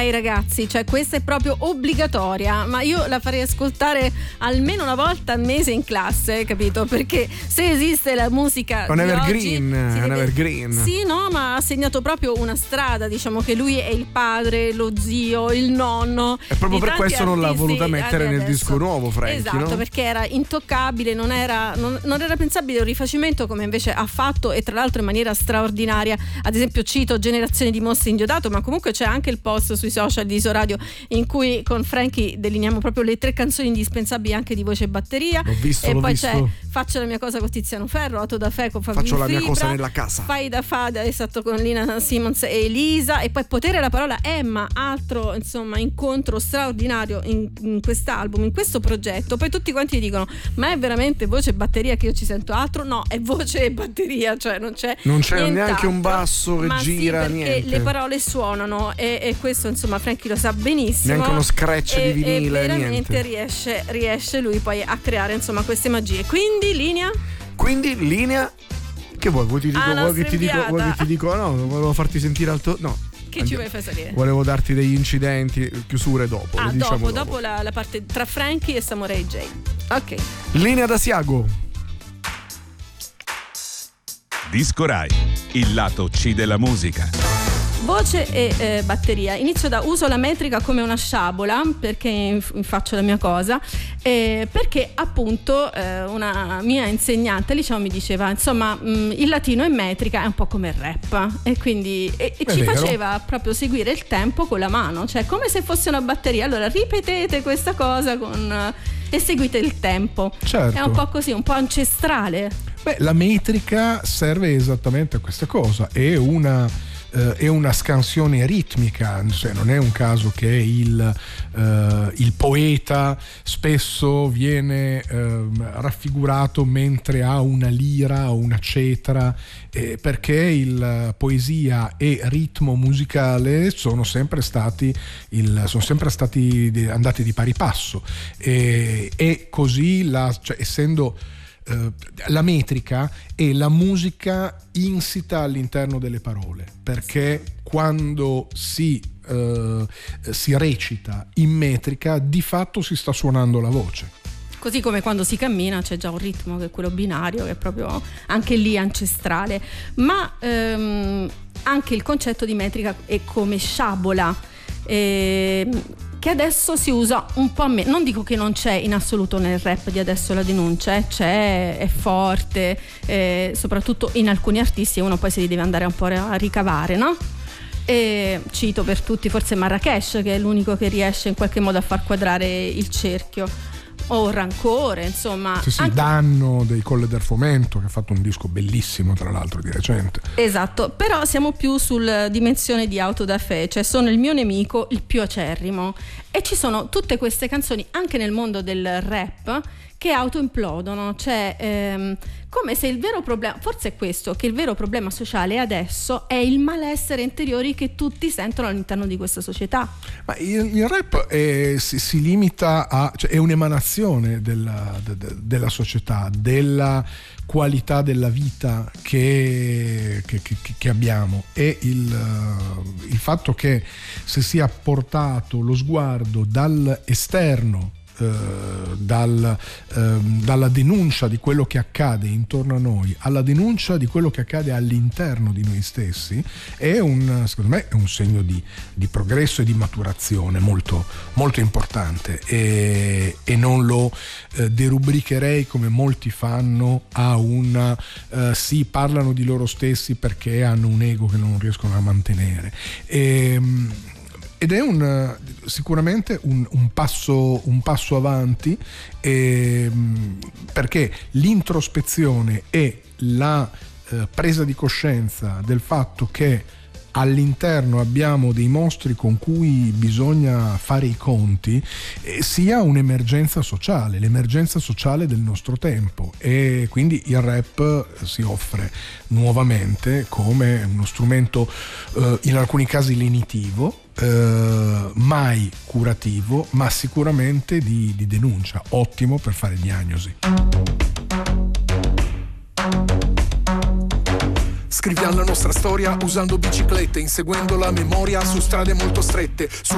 Ok ragazzi, cioè questa è proprio obbligatoria, ma io la farei ascoltare almeno una volta al mese in classe, capito? Perché se esiste la musica un di evergreen, oggi, un evergreen. Sì, no, ma ha segnato proprio una strada, diciamo che lui è il padre, lo zio, il nonno. E proprio per questo non l'ha voluta mettere nel disco nuovo, Frankie, esatto, no? perché era intoccabile, non era pensabile un rifacimento come invece ha fatto, e tra l'altro in maniera straordinaria. Ad esempio cito Generazione di mostri in Diodato, ma comunque c'è anche il post sui social di Isoradio in cui con Frankie delineiamo proprio le 3 canzoni indispensabili anche di voce e batteria. L'ho visto. C'è Faccio la mia cosa con Tiziano Ferro, Auto da Fe con Fabio Faccio la Fibra, mia cosa nella casa, Fai da Fada, esatto, con Lina Simmons e Elisa, e poi Potere la parola Emma, altro insomma incontro straordinario in quest'album, in questo progetto. Poi tutti quanti mi dicono: ma è veramente voce e batteria che io ci sento altro? No, è voce e batteria, cioè non c'è neanche un basso che gira, sì, perché niente. le parole suonano e questo insomma Frankie lo sa benissimo, neanche uno scratch di vinile, e veramente niente. riesce lui poi a creare insomma queste magie. Quindi linea che vuoi che ti dico no, volevo farti sentire no. Che ci vuoi far salire? Volevo darti degli incidenti, chiusure dopo. Dopo la parte tra Frankie e Samurai J. Ok. Linea da Siago. Disco Rai, il lato C della musica. Voce e batteria. Inizio da uso la metrica come una sciabola perché faccio la mia cosa, perché appunto una mia insegnante al liceo mi diceva insomma il latino in metrica è un po' come il rap, e quindi ci faceva proprio seguire il tempo con la mano, cioè come se fosse una batteria. Allora ripetete questa cosa e seguite il tempo. Certo. È un po' così, un po' ancestrale. Beh, la metrica serve esattamente a questa cosa, è una scansione ritmica, cioè non è un caso che il poeta spesso viene raffigurato mentre ha una lira o una cetra, perché la poesia e ritmo musicale sono sempre stati andati di pari passo, e così cioè, essendo la metrica è la musica insita all'interno delle parole, perché quando si recita in metrica di fatto si sta suonando la voce. Così come quando si cammina c'è già un ritmo che è quello binario, che è proprio anche lì ancestrale, ma anche il concetto di metrica è come sciabola, che adesso si usa un po' meno. Non dico che non c'è in assoluto nel rap di adesso, la denuncia c'è, è forte, soprattutto in alcuni artisti, e uno poi si deve andare un po' a ricavare, no? E cito per tutti forse Marrakesh, che è l'unico che riesce in qualche modo a far quadrare il cerchio, o Rancore, insomma. Sì, Danno dei Colle del Fomento, che ha fatto un disco bellissimo tra l'altro di recente. Esatto, però siamo più sul dimensione di Auto da Fe, cioè sono il mio nemico, il più acerrimo, e ci sono tutte queste canzoni anche nel mondo del rap che autoimplodono, cioè come se il vero problema, forse è questo, che il vero problema sociale adesso è il malessere interiore che tutti sentono all'interno di questa società. Ma il rap si limita cioè è un'emanazione della società, della qualità della vita che abbiamo, e il fatto che se sia portato lo sguardo dall'esterno, dalla denuncia di quello che accade intorno a noi alla denuncia di quello che accade all'interno di noi stessi, secondo me è un segno di progresso e di maturazione molto, molto importante, e non lo derubricherei come molti fanno a sì, parlano di loro stessi perché hanno un ego che non riescono a mantenere, ed è sicuramente un passo avanti, perché l'introspezione e la presa di coscienza del fatto che all'interno abbiamo dei mostri con cui bisogna fare i conti, sia un'emergenza sociale, l'emergenza sociale del nostro tempo, e quindi il rap si offre nuovamente come uno strumento in alcuni casi lenitivo, mai curativo, ma sicuramente di denuncia, ottimo per fare diagnosi. Scriviamo la nostra storia usando biciclette, inseguendo la memoria su strade molto strette.